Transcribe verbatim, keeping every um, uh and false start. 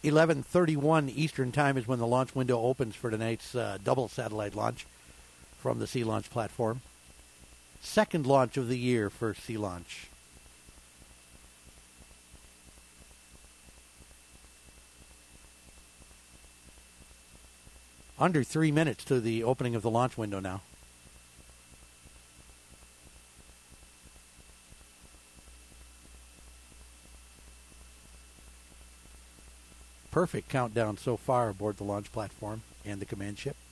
eleven thirty-one Eastern Time is when the launch window opens for tonight's uh, double satellite launch from the Sea Launch platform. Second launch of the year for Sea Launch. Under three minutes to the opening of the launch window now. Perfect countdown so far aboard the launch platform and the command ship.